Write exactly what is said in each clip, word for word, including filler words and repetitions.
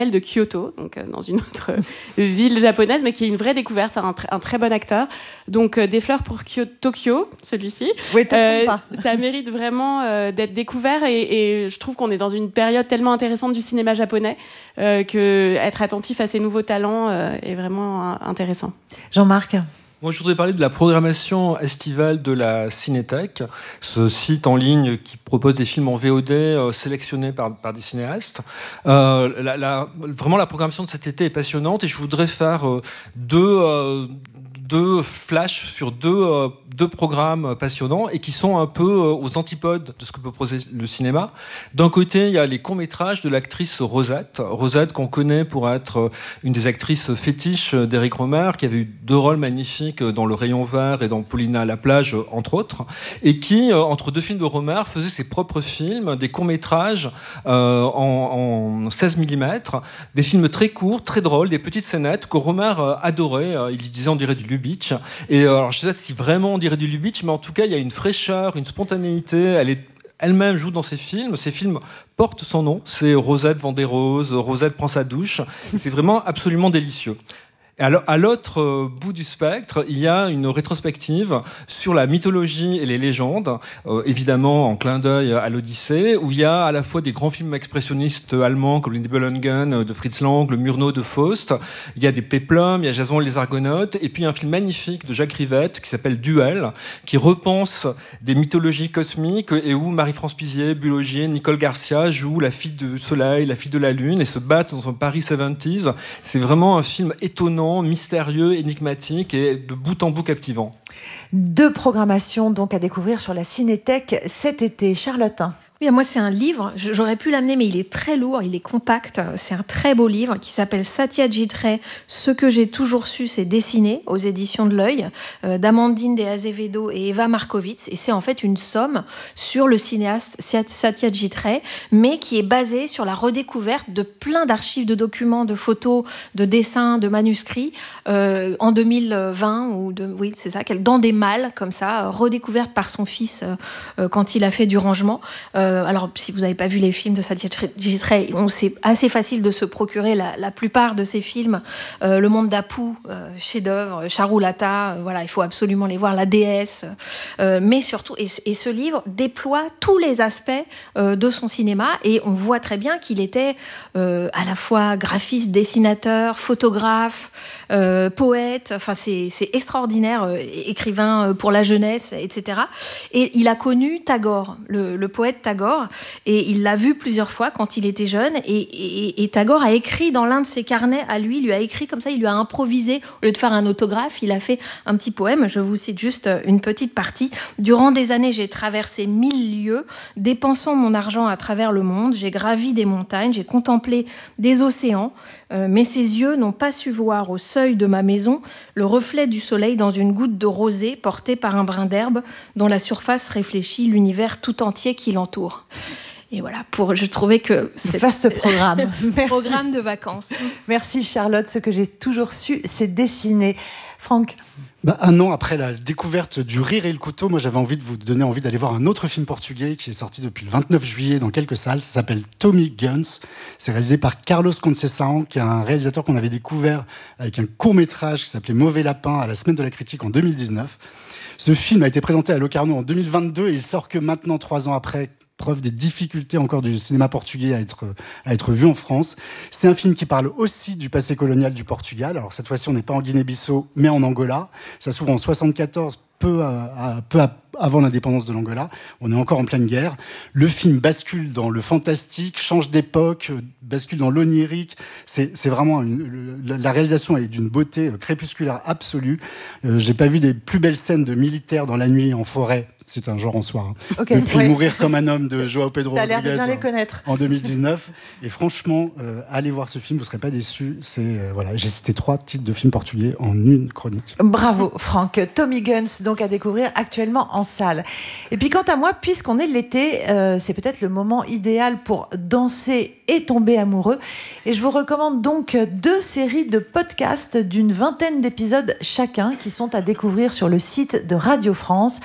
de Kyoto, donc euh, dans une autre euh, ville japonaise, mais qui est une vraie découverte. C'est un, tr- un très bon acteur. Donc euh, des fleurs pour Kyo- Tokyo, celui-ci. Oui, euh, pas. Ça mérite vraiment euh, d'être découvert et, et je trouve qu'on est dans une période tellement intéressante du cinéma japonais euh, que être attentif à ces nouveaux talents euh, est vraiment euh, intéressant. Jean-Marc. Moi, je voudrais parler de la programmation estivale de la Cinétech, ce site en ligne qui propose des films en V O D euh, sélectionnés par, par des cinéastes. Euh, la, la, vraiment, la programmation de cet été est passionnante et je voudrais faire euh, deux, euh, deux flashs sur deux, euh, deux programmes passionnants et qui sont un peu euh, aux antipodes de ce que peut proposer le cinéma. D'un côté, il y a les courts-métrages de l'actrice Rosette. Rosette, qu'on connaît pour être une des actrices fétiches d'Éric Rohmer, qui avait eu deux rôles magnifiques dans Le Rayon Vert et dans Paulina à la plage, entre autres, et qui, entre deux films de Rohmer, faisait ses propres films, des courts-métrages euh, en, en seize millimètres, des films très courts, très drôles, des petites scénettes que Rohmer euh, adorait. Il lui disait on dirait du Lubitsch. Et euh, alors, je ne sais pas si vraiment on dirait du Lubitsch, mais en tout cas, il y a une fraîcheur, une spontanéité. Elle est elle-même joue dans ses films. Ces films portent son nom. C'est Rosette vend des roses, Rosette prend sa douche. C'est vraiment absolument délicieux. Et à l'autre euh, bout du spectre, il y a une rétrospective sur la mythologie et les légendes, euh, évidemment en clin d'œil à l'Odyssée, où il y a à la fois des grands films expressionnistes allemands comme les Nibelungen de Fritz Lang, le Murnau de Faust, il y a des péplums, il y a Jason et les Argonautes, et puis un film magnifique de Jacques Rivette qui s'appelle Duel, qui repense des mythologies cosmiques et où Marie-France Pizier, Bulogier, Nicole Garcia jouent la fille du soleil, la fille de la lune et se battent dans un Paris soixante-dix. C'est vraiment un film étonnant, mystérieux, énigmatique et de bout en bout captivant. Deux programmations donc à découvrir sur la Cinétech cet été. Charlotte. Oui, moi, c'est un livre, j'aurais pu l'amener, mais il est très lourd, il est compact. C'est un très beau livre qui s'appelle Satyajit Ray, Ce que j'ai toujours su, c'est dessiner, aux éditions de l'Œil, euh, d'Amandine de Azevedo et Eva Markovitz. Et c'est en fait une somme sur le cinéaste Satyajit Ray, mais qui est basée sur la redécouverte de plein d'archives, de documents, de photos, de dessins, de manuscrits, euh, en deux mille vingt, ou de, oui, c'est ça, dans des malles, comme ça, redécouvertes par son fils euh, quand il a fait du rangement. Euh, Alors, si vous n'avez pas vu les films de Satyajit Ray, bon, c'est assez facile de se procurer la, la plupart de ces films. Euh, Le Monde d'Apu, euh, chef-d'œuvre, Charulata, euh, voilà, il faut absolument les voir, La Déesse. Euh, mais surtout, et, et ce livre déploie tous les aspects euh, de son cinéma et on voit très bien qu'il était euh, à la fois graphiste, dessinateur, photographe, euh, poète. Enfin, c'est, c'est extraordinaire, euh, écrivain pour la jeunesse, et cetera. Et il a connu Tagore, le, le poète Tagore. Et il l'a vu plusieurs fois quand il était jeune et, et, et Tagore a écrit dans l'un de ses carnets à lui, il lui a écrit comme ça, il lui a improvisé, au lieu de faire un autographe, il a fait un petit poème, je vous cite juste une petite partie. Durant des années, j'ai traversé mille lieues, dépensant mon argent à travers le monde, j'ai gravi des montagnes, j'ai contemplé des océans, euh, mais ses yeux n'ont pas su voir au seuil de ma maison le reflet du soleil dans une goutte de rosée portée par un brin d'herbe dont la surface réfléchit l'univers tout entier qui l'entoure. Et voilà, pour, je trouvais que c'est vaste programme. Merci. Programme de vacances. Merci Charlotte. Ce que j'ai toujours su, c'est dessiner. Franck. Bah, un an après la découverte du Rire et le couteau, moi j'avais envie de vous donner envie d'aller voir un autre film portugais qui est sorti depuis le vingt-neuf juillet dans quelques salles. Ça s'appelle Tommy Guns. C'est réalisé par Carlos Conceição, qui est un réalisateur qu'on avait découvert avec un court-métrage qui s'appelait Mauvais Lapin à la Semaine de la Critique en deux mille dix-neuf. Ce film a été présenté à Locarno en deux mille vingt-deux et il sort que maintenant, trois ans après, preuve des difficultés encore du cinéma portugais à être, à être vu en France. C'est un film qui parle aussi du passé colonial du Portugal. Alors cette fois-ci, on n'est pas en Guinée-Bissau, mais en Angola. Ça s'ouvre en soixante-quatorze, peu, à, à, peu à, avant l'indépendance de l'Angola. On est encore en pleine guerre. Le film bascule dans le fantastique, change d'époque, bascule dans l'onirique. C'est, c'est vraiment une, la réalisation est d'une beauté crépusculaire absolue. Euh, j'ai pas vu des plus belles scènes de militaires dans la nuit en forêt. C'est un genre en soi. Hein. Okay, Depuis ouais. Mourir comme un homme de João Pedro T'as Rodrigues l'air de bien les connaître. En deux mille dix-neuf. Et franchement, euh, allez voir ce film, vous ne serez pas déçus. C'est, euh, voilà, j'ai cité trois titres de films portugais en une chronique. Bravo Franck. Tommy Guns, donc à découvrir actuellement en salle. Et puis quant à moi, puisqu'on est l'été, euh, c'est peut-être le moment idéal pour danser et tomber amoureux. Et je vous recommande donc deux séries de podcasts d'une vingtaine d'épisodes chacun qui sont à découvrir sur le site de Radio France.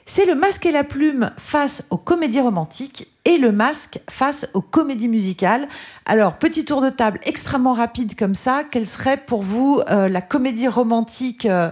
C'est Le Masque et la Plume face aux comédies romantiques et Le Masque face aux comédies musicales. Alors, petit tour de table extrêmement rapide comme ça. Quelle serait pour vous euh, la comédie romantique euh,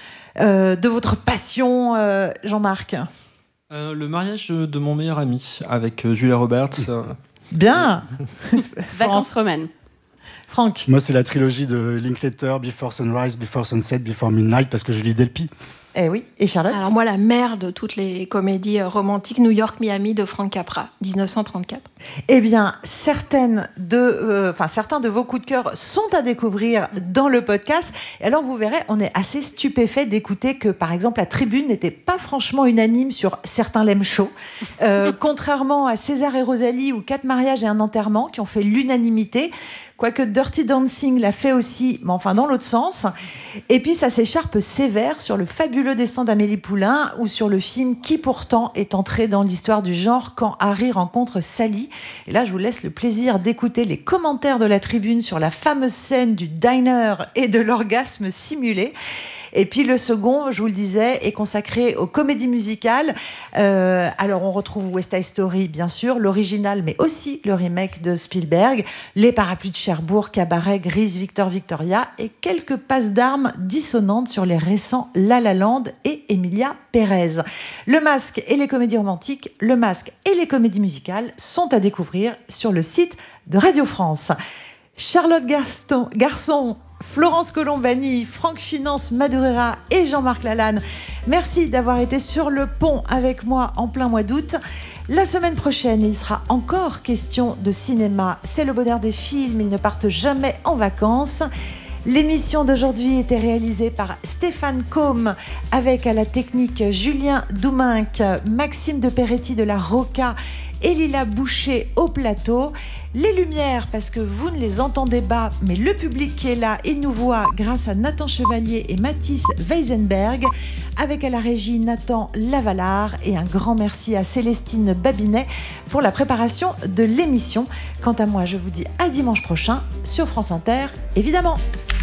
euh, de votre passion, euh, Jean-Marc ? euh, Le mariage de mon meilleur ami avec euh, Julia Roberts. Euh... Bien. Vacances romaines. Franck. Moi, c'est la trilogie de Linklater, Before Sunrise, Before Sunset, Before Midnight, parce que je lis Delpy. Eh oui, et Charlotte ? Alors moi, la mère de toutes les comédies romantiques, New York, Miami de Frank Capra, dix-neuf cent trente-quatre. Eh bien, certaines de, euh, enfin, certains de vos coups de cœur sont à découvrir dans le podcast. Et alors, vous verrez, on est assez stupéfait d'écouter que, par exemple, la tribune n'était pas franchement unanime sur Certains l'aiment chaud, euh, contrairement à César et Rosalie ou Quatre mariages et un enterrement qui ont fait l'unanimité. Quoique Dirty Dancing l'a fait aussi, mais enfin dans l'autre sens. Et puis ça s'écharpe sévère sur Le fabuleux destin d'Amélie Poulain ou sur le film qui pourtant est entré dans l'histoire du genre quand Harry rencontre Sally. Et là, je vous laisse le plaisir d'écouter les commentaires de la tribune sur la fameuse scène du diner et de l'orgasme simulé. Et puis le second, je vous le disais, est consacré aux comédies musicales. Euh, alors on retrouve West Side Story, bien sûr, l'original, mais aussi le remake de Spielberg, Les Parapluies de Cherbourg, Cabaret, Grise, Victor Victoria et quelques passes d'armes dissonantes sur les récents La La Land et Emilia Pérez. Le Masque et les comédies romantiques, Le Masque et les comédies musicales sont à découvrir sur le site de Radio France. Charlotte Gaston, Garçon, Florence Colombani, Franck Finance Madureira et Jean-Marc Lalanne, merci d'avoir été sur le pont avec moi en plein mois d'août. La semaine prochaine, il sera encore question de cinéma. C'est le bonheur des films, ils ne partent jamais en vacances. L'émission d'aujourd'hui était réalisée par Stéphane Combe avec à la technique Julien Douminc, Maxime de Peretti de la Roca et Lila Boucher au plateau. Les lumières, parce que vous ne les entendez pas, mais le public qui est là, il nous voit grâce à Nathan Chevalier et Mathis Weisenberg, avec à la régie Nathan Lavalard, et un grand merci à Célestine Babinet pour la préparation de l'émission. Quant à moi, je vous dis à dimanche prochain sur France Inter, évidemment.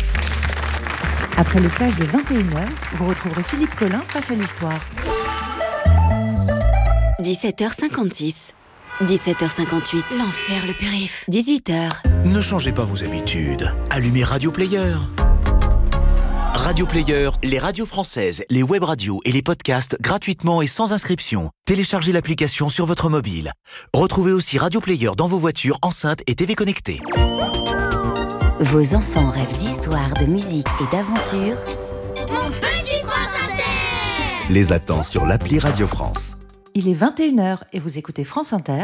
Après le flash de vingt et une heures, vous retrouverez Philippe Collin face à l'histoire. dix-sept heures cinquante-six. dix-sept heures cinquante-huit. L'enfer, le périph'. dix-huit heures. Ne changez pas vos habitudes. Allumez Radio Player. Radio Player, les radios françaises, les web radios et les podcasts gratuitement et sans inscription. Téléchargez l'application sur votre mobile. Retrouvez aussi Radio Player dans vos voitures, enceintes et T V connectées. Vos enfants rêvent d'histoire, de musique et d'aventure. Mon petit prince Inter. Les attend sur l'appli Radio France. Il est vingt et une heures et vous écoutez France Inter.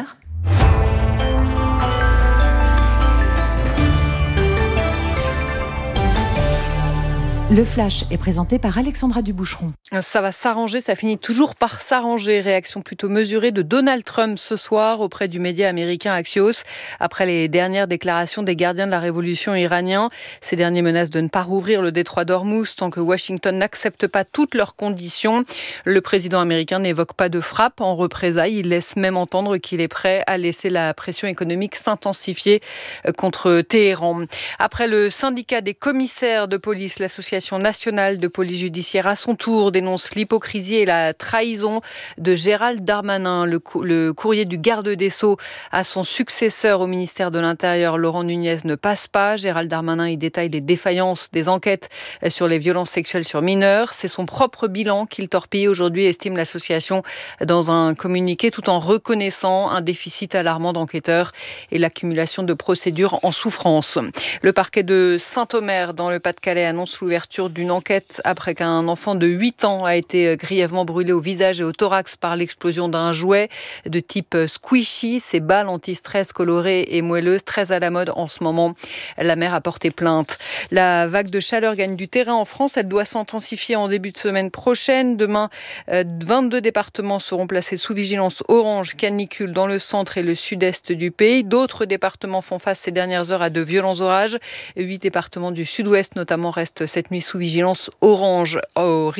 Le Flash est présenté par Alexandra Duboucheron. Ça va s'arranger, ça finit toujours par s'arranger. Réaction plutôt mesurée de Donald Trump ce soir auprès du média américain Axios. Après les dernières déclarations des gardiens de la révolution iraniens, ces derniers menacent de ne pas rouvrir le détroit d'Ormuz tant que Washington n'accepte pas toutes leurs conditions. Le président américain n'évoque pas de frappe en représailles. Il laisse même entendre qu'il est prêt à laisser la pression économique s'intensifier contre Téhéran. Après le syndicat des commissaires de police, l'association nationale de police judiciaire à son tour dénonce l'hypocrisie et la trahison de Gérald Darmanin. Le, cou- le courrier du garde des Sceaux à son successeur au ministère de l'Intérieur, Laurent Nunez, ne passe pas. Gérald Darmanin y détaille les défaillances des enquêtes sur les violences sexuelles sur mineurs. C'est son propre bilan qu'il torpille aujourd'hui, estime l'association dans un communiqué, tout en reconnaissant un déficit alarmant d'enquêteurs et l'accumulation de procédures en souffrance. Le parquet de Saint-Omer dans le Pas-de-Calais annonce l'ouverture d'une enquête après qu'un enfant de huit ans a été grièvement brûlé au visage et au thorax par l'explosion d'un jouet de type squishy. Ces balles anti-stress colorées et moelleuses, très à la mode en ce moment. La mère a porté plainte. La vague de chaleur gagne du terrain en France. Elle doit s'intensifier en début de semaine prochaine. Demain, vingt-deux départements seront placés sous vigilance orange canicule dans le centre et le sud-est du pays. D'autres départements font face ces dernières heures à de violents orages. Huit départements du sud-ouest notamment restent cette nuit sous vigilance orange au risque d'orage.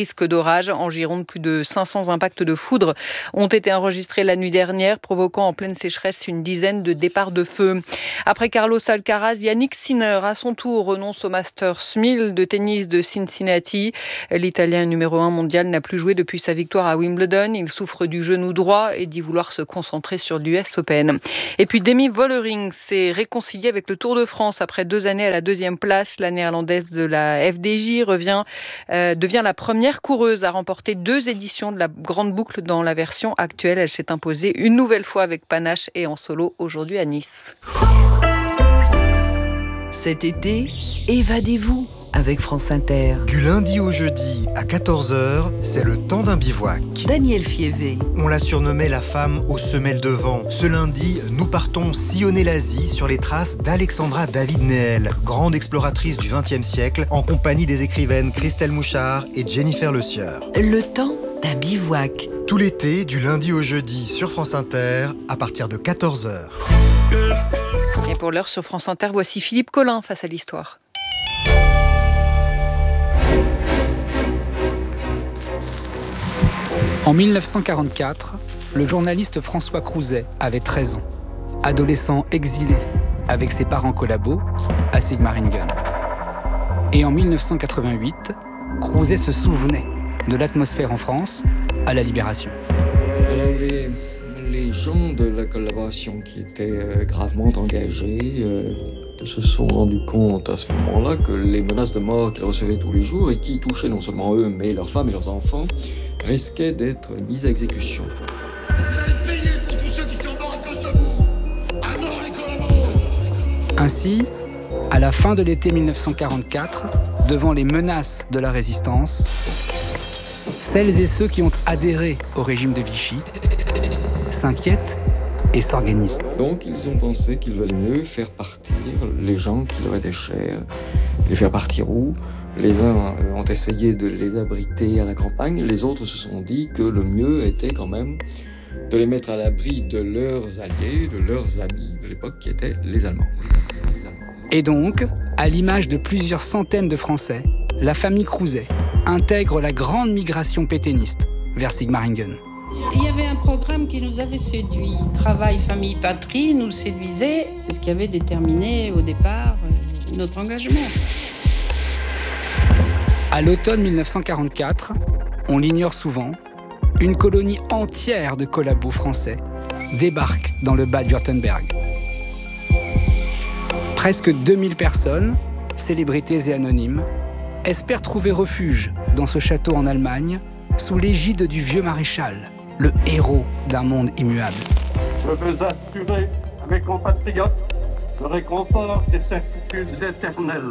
d'orage. En Gironde, plus de cinq cents impacts de foudre ont été enregistrés la nuit dernière, provoquant en pleine sécheresse une dizaine de départs de feu. Après Carlos Alcaraz, Yannick Sinner, à son tour, renonce au Masters mille de tennis de Cincinnati. L'Italien numéro un mondial n'a plus joué depuis sa victoire à Wimbledon. Il souffre du genou droit et dit vouloir se concentrer sur l'U S Open. Et puis Demi Vollering s'est réconciliée avec le Tour de France après deux années à la deuxième place. La néerlandaise de la F D J revient, euh, devient la première coureuse à remporter deux éditions de la Grande Boucle dans la version actuelle. Elle s'est imposée une nouvelle fois avec panache et en solo aujourd'hui à Nice. Cet été, évadez-vous avec France Inter. Du lundi au jeudi à quatorze heures, c'est le temps d'un bivouac. Daniel Fievé. On la surnommait la femme aux semelles de vent. Ce lundi, nous partons sillonner l'Asie sur les traces d'Alexandra David Néel, grande exploratrice du vingtième siècle, en compagnie des écrivaines Christelle Mouchard et Jennifer Le Sieur. Le temps d'un bivouac. Tout l'été, du lundi au jeudi sur France Inter, à partir de quatorze heures. Et pour l'heure sur France Inter, voici Philippe Collin face à l'histoire. En mille neuf cent quarante-quatre, le journaliste François Crouzet avait treize ans, adolescent exilé avec ses parents collabos à Sigmaringen. Et en mille neuf cent quatre-vingt-huit, Crouzet se souvenait de l'atmosphère en France à la Libération. Alors les, les gens de la collaboration qui étaient euh, gravement engagés euh, se sont rendus compte à ce moment-là que les menaces de mort qu'ils recevaient tous les jours et qui touchaient non seulement eux mais leurs femmes et leurs enfants risquaient d'être mises à exécution. Vous allez payer pour tous ceux qui sont morts à cause de vous. À mort les collabos. Ainsi, à la fin de l'été mille neuf cent quarante-quatre, devant les menaces de la résistance, celles et ceux qui ont adhéré au régime de Vichy s'inquiètent et s'organisent. Donc ils ont pensé qu'il valait mieux faire partir les gens qui leur étaient chers. Les faire partir où ? Les uns ont essayé de les abriter à la campagne, les autres se sont dit que le mieux était quand même de les mettre à l'abri de leurs alliés, de leurs amis de l'époque qui étaient les Allemands. Et donc, à l'image de plusieurs centaines de Français, la famille Crouzet intègre la grande migration pétainiste vers Sigmaringen. Il y avait un programme qui nous avait séduit. Travail, famille, patrie nous séduisait. C'est ce qui avait déterminé au départ notre engagement. À l'automne mille neuf cent quarante-quatre, on l'ignore souvent, une colonie entière de collabos français débarque dans le Bade-Wurtemberg. Presque deux mille personnes, célébrités et anonymes, espèrent trouver refuge dans ce château en Allemagne sous l'égide du vieux maréchal, le héros d'un monde immuable. Je veux assurer à mes compatriotes le réconfort des certitudes éternelles.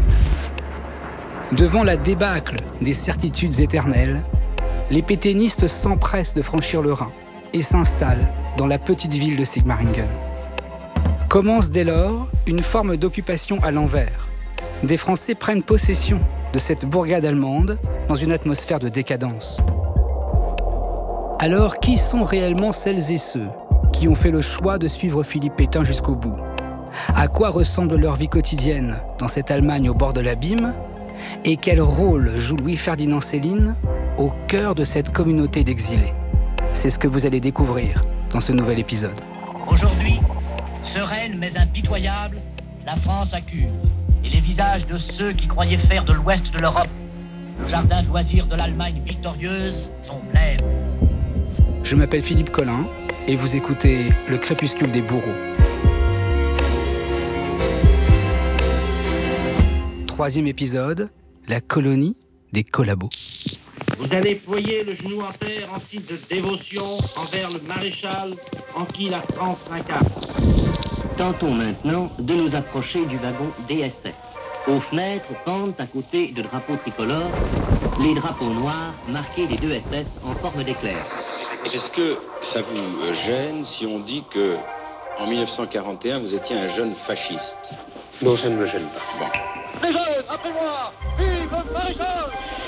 Devant la débâcle des certitudes éternelles, les pétainistes s'empressent de franchir le Rhin et s'installent dans la petite ville de Sigmaringen. Commence dès lors une forme d'occupation à l'envers. Des Français prennent possession de cette bourgade allemande dans une atmosphère de décadence. Alors, qui sont réellement celles et ceux qui ont fait le choix de suivre Philippe Pétain jusqu'au bout ? À quoi ressemble leur vie quotidienne dans cette Allemagne au bord de l'abîme ? Et quel rôle joue Louis-Ferdinand Céline au cœur de cette communauté d'exilés ? C'est ce que vous allez découvrir dans ce nouvel épisode. Aujourd'hui, sereine mais impitoyable, la France accuse. Et les visages de ceux qui croyaient faire de l'ouest de l'Europe le jardin de loisirs de l'Allemagne victorieuse sont blêmes. Je m'appelle Philippe Collin et vous écoutez Le Crépuscule des bourreaux. Troisième épisode, la colonie des collabos. Vous allez ployer le genou en terre en signe de dévotion envers le maréchal en qui la France s'incarne. Tentons maintenant de nous approcher du wagon D S F. Aux fenêtres pendent à côté de drapeaux tricolores les drapeaux noirs marqués des deux S S en forme d'éclair. Est-ce que ça vous gêne si on dit que en mille neuf cent quarante et un vous étiez un jeune fasciste ? Non, ça ne me gêne pas. Bon. Les jeunes, après moi, vive le maréchal!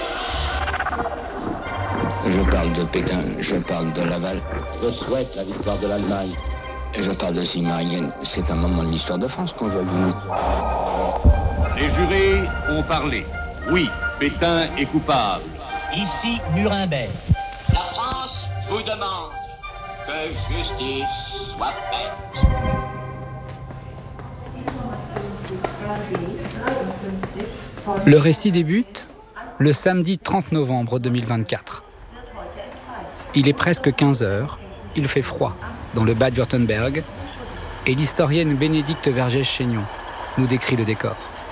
Je parle de Pétain, je parle de Laval. Je souhaite la victoire de l'Allemagne. Je parle de Sigmaringen. C'est un moment de l'histoire de France qu'on doit vivre. Les jurés ont parlé. Oui, Pétain est coupable. Ici Nuremberg. La France vous demande que justice soit faite. Le récit débute le samedi trente novembre deux mille vingt-quatre. Il est presque quinze heures, il fait froid dans le Bade-Württemberg et l'historienne Bénédicte Vergès-Chaignon nous décrit le décor.